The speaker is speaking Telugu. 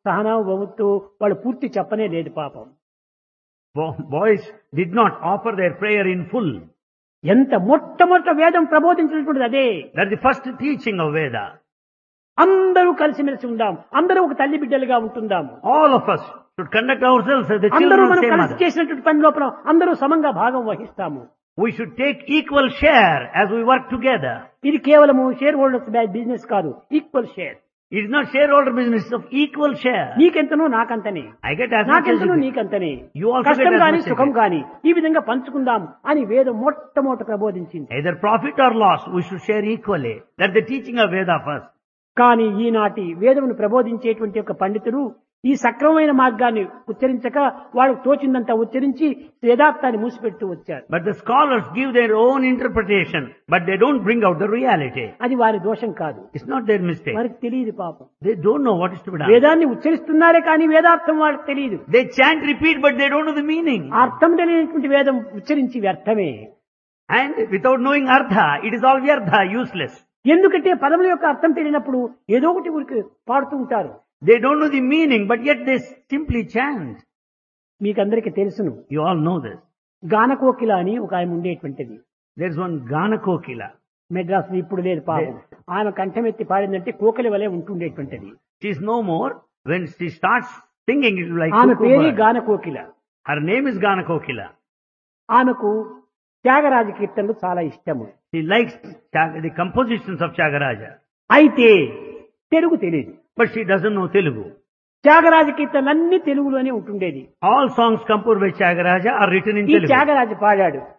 సహనావు భవత్తు వాళ్ళు పూర్తి చెప్పనే లేదు పాపం. Boys did not offer their prayer in full. ఎంత మొట్టమొదట వేదం ప్రబోధించినటువంటిది అదే. That's the first teaching of Veda. అందరూ కలిసిమెలిసి ఉందాం, అందరూ ఒక తల్లి బిడ్డలుగా ఉంటుందాము. All of us should conduct ourselves as the అందరూ children of మనం the same కలిసి mother. చేసినటువంటి పని లోపల అందరూ సమంగా భాగం వహిస్తాము. We should take equal share as we work together. ఇది కేవలము షేర్ హోల్డర్స్ బిజినెస్ కాదు, equal share. It is not shareholder business, it's of equal share. నీకెంతనో నాకంతనే, I get as much as నాకెంతనో you get. నీకంతనే, You also కష్టం get as గాని much as సుఖం you get. గాని ఈ విధంగా పంచుకుందాం అని వేదం మొట్టమొదట ప్రబోధించింది. Either profit or loss, we should share equally. That's the teaching of Veda first. కానీ ఈనాటి వేదమును ప్రబోధించేటువంటి ఒక పండితుడు ఈ సక్రమమైన మార్గాన్ని ఉచ్చరించక వాళ్ళకు తోచిందంతా ఉచ్చరించి వేదార్థాన్ని మూసిపెడుతూ వచ్చారు. But the scholars give their own interpretation, but they don't bring out the reality. అది వారి దోషం కాదు, It's not their mistake. వారికి తెలియదు పాపం. They don't know what is to be done. వేదాన్ని ఉచ్చరిస్తున్నారే కానీ వేదార్థం వాళ్ళకి తెలియదు. They chant, repeat, but they don't know the meaning. అర్థం తెలియనటువంటి వేదం ఉచ్చరించి వ్యర్థమే. And without knowing Artha, it is all Vyartha, useless. ఎందుకంటే పదముల యొక్క అర్థం తెలియనప్పుడు ఏదో ఒకటి ఊరికి పాడుతూ ఉంటారు. They don't know the meaning, but yet they simply chant. మీకందరికీ తెలుసును, You all know this. గానకోకిల అని ఒక ఆయన ఉండేటువంటిది. There's one Ganakokila. మెడ్రాస్ ఇప్పుడు లేదు పాపం. ఆమె కంఠమెత్తి పాడిందంటే కోకిల వలె ఉంటుండేటువంటిది. She's no more. When she starts singing, it is like ఆమె cuckoo పేరే bird. గానకోకిల. Her name is Ganakokila. ఆమెకు త్యాగరాజ కీర్తనలు చాలా ఇష్టము. She likes the compositions of Tyagaraja. అయితే తెలుగు తెలియదు. But she doesn't know Telugu. Tyagaraja కీర్తనలన్నీ తెలుగులోనే ఉంటుండేది. All songs composed by Tyagaraja are written in ఈ Telugu. త్యాగరాజ పాడాడు.